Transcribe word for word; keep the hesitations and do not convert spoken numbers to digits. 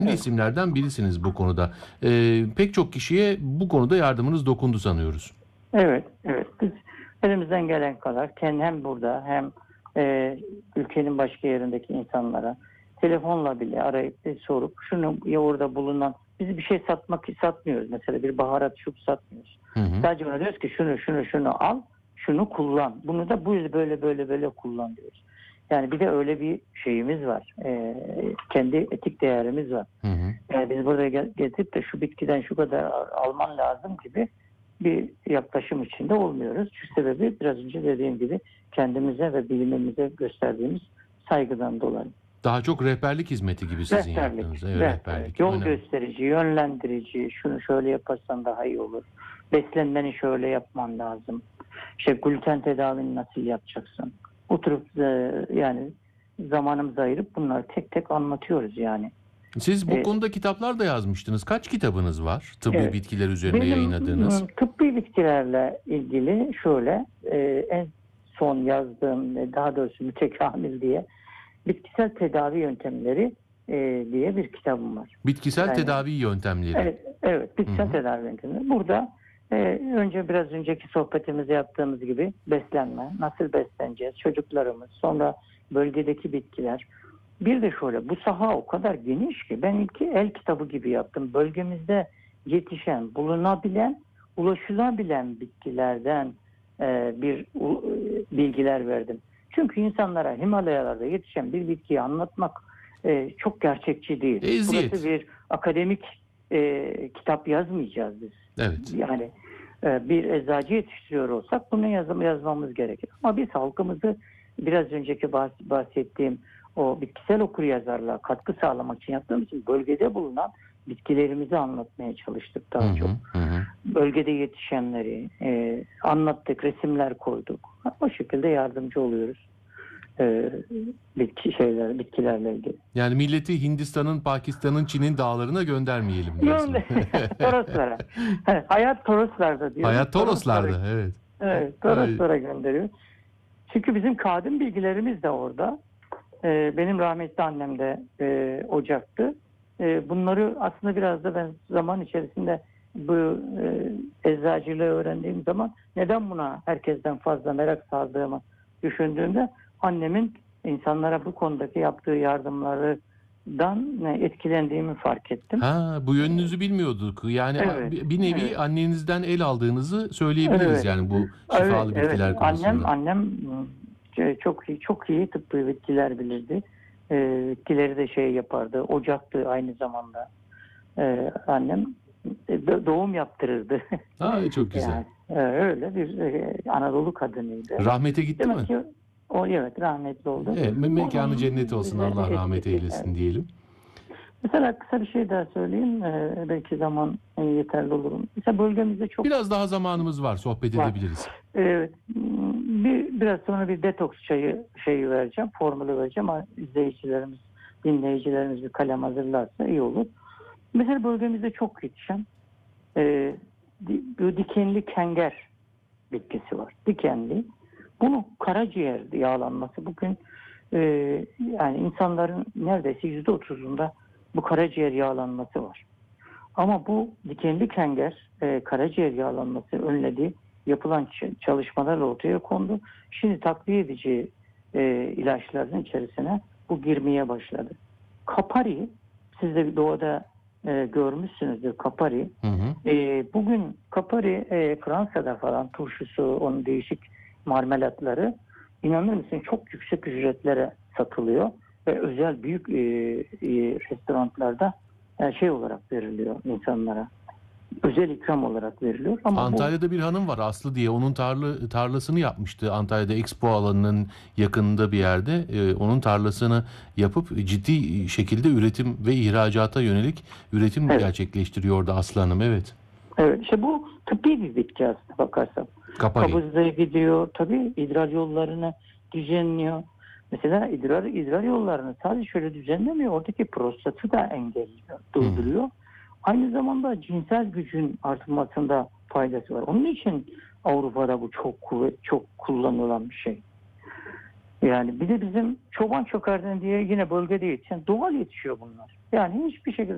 Evet. isimlerden birisiniz bu konuda. Eee, pek çok kişiye bu konuda yardımınız dokundu sanıyoruz. Evet, evet. Biz elimizden gelen kadar kendi hem burada hem e, ülkenin başka yerindeki insanlara telefonla bile arayıp bir sorup şunu ya orada bulunan biz bir şey satmak satmıyoruz. Mesela bir baharat şup satmıyoruz. Hı hı. Sadece ona diyoruz ki şunu şunu şunu al, şunu kullan. Bunu da böyle böyle böyle böyle kullan diyoruz. Yani bir de öyle bir şeyimiz var. E, kendi etik değerimiz var. Hı hı. Yani biz burada gel- getirip de şu bitkiden şu kadar al- alman lazım gibi bir yaklaşım içinde olmuyoruz. Şu sebebi biraz önce dediğim gibi kendimize ve bilimimize gösterdiğimiz saygıdan dolayı. Daha çok rehberlik hizmeti gibi sizin Rehberlik, yaptığınız. Evet, rehberlik, rehberlik. yol Önemli. gösterici, yönlendirici, şunu şöyle yaparsan daha iyi olur. Beslenmeni şöyle yapman lazım. İşte gluten tedavini nasıl yapacaksın? Oturup e, yani zamanımızı ayırıp bunları tek tek anlatıyoruz yani. Siz bu E, konuda kitaplar da yazmıştınız. Kaç kitabınız var? Tıbbi Evet. bitkiler üzerine Benim yayınladığınız. ım, tıbbi bitkilerle ilgili şöyle e, en son yazdığım e, daha doğrusu mütekamil diye bitkisel tedavi yöntemleri e, diye bir kitabım var. Bitkisel Yani tedavi yöntemleri. evet, evet Hı bitkisel hı. tedavi yöntemleri. Burada e, önce biraz önceki sohbetimizde yaptığımız gibi beslenme, nasıl besleneceğiz, çocuklarımız, sonra bölgedeki bitkiler. Bir de şöyle bu saha o kadar geniş ki ben ilk el kitabı gibi yaptım. Bölgemizde yetişen, bulunabilen, ulaşılabilen bitkilerden e, bir u, e, bilgiler verdim. Çünkü insanlara Himalayalarda yetişen bir bitkiyi anlatmak e, çok gerçekçi değil. Burası Eziyet. bir akademik e, kitap yazmayacağız biz. Evet. Yani e, bir eczacı yetiştiriyor olsak bunu yazım, yazmamız gerekir. Ama biz halkımızı biraz önceki bahs- bahsettiğim o bitkisel okuryazarlığa katkı sağlamak için yaptığımız için bölgede bulunan bitkilerimizi anlatmaya çalıştık Hı daha çok. hı. Hı hı. Bölgede yetişenleri e, anlattık, resimler koyduk. O şekilde yardımcı oluyoruz. E, bitki şeyler, bitkilerle ilgili. Yani milleti Hindistan'ın, Pakistan'ın, Çin'in dağlarına göndermeyelim diyorsun. Yani Toroslara. Hayat Toroslarda diyorum. Hayat Toroslara, Toroslar'da, evet. evet, Ay, Toroslara gönderiyor. Çünkü bizim kadın bilgilerimiz de orada. Ee, benim rahmetli annem de e, ocaktı. E, bunları aslında biraz da ben zaman içerisinde bu e, eczacılığı öğrendiğim zaman neden buna herkesten fazla merak sardığımı düşündüğümde annemin insanlara bu konudaki yaptığı yardımlardan e, etkilendiğimi fark ettim. Ha, bu yönünüzü bilmiyorduk. Yani a- Evet, bir bir nevi evet, annenizden el aldığınızı söyleyebiliriz evet, yani bu evet, şifalı evet. bitkiler Annem, konusunda. annem e, çok iyi, çok iyi tıbbi bitkiler bilirdi. E, bitkileri de şey yapardı, ocaktı aynı zamanda. Ee, annem e, doğum yaptırırdı. Ay, çok güzel. Yani e, öyle bir e, Anadolu kadınıydı. Rahmete gitti Demek mi? ki o evet rahmetli oldu. Evet, me- mekanı Onun cennet olsun. bize Allah rahmet etkisi. eylesin Evet. diyelim. Mesela kısa bir şey daha söyleyeyim. Ee, belki zaman e, yeterli olurum. Mesela bölgemizde çok Biraz daha zamanımız var, sohbet var. edebiliriz. Evet. Bir, biraz sonra bir detoks çayı şeyi vereceğim. Formülü vereceğim ama izleyicilerimiz, dinleyicilerimiz bir kalem hazırlarsa iyi olur. Mesela bölgemizde çok yetişen e, di- bu dikenli kenger bitkisi var. Dikenli. Bunu karaciğer yağlanması bugün e, yani insanların neredeyse yüzde otuzunda bu karaciğer yağlanması var. Ama bu dikenli kenger e, karaciğer yağlanması önlediği yapılan ç- çalışmalarla ortaya kondu. Şimdi takviye edici e, ilaçların içerisine bu girmeye başladı. Kapari, siz de doğada e, görmüşsünüzdür kapari. Hı hı. E, bugün kapari e, Fransa'da falan turşusu, onun değişik marmelatları inanır mısın çok yüksek ücretlere satılıyor ve özel büyük e, e, restoranlarda e, şey olarak veriliyor insanlara. Özel ikram olarak veriliyor ama bu Antalya'da bir hanım var Aslı diye. Onun tarla, tarlasını yapmıştı. Antalya'da Expo alanının yakınında bir yerde. Ee, onun tarlasını yapıp ciddi şekilde üretim ve ihracata yönelik üretim evet, gerçekleştiriyordu Aslı Hanım. Evet. evet işte bu tıbbi bir bitki aslında bakarsan. Kapari. Kabızlığı gidiyor tabii idrar yollarını düzenliyor. Mesela idrar, idrar yollarını sadece şöyle düzenlemiyor. Oradaki prostatı da engelliyor, Hı hı. durduruyor. Aynı zamanda cinsel gücün artmasında faydası var. Onun için Avrupa'da bu çok kuvvet, çok kullanılan bir şey. Yani bir de bizim çoban çökerden diye yine bölgede yetişen doğal yetişiyor bunlar. Yani hiçbir şekilde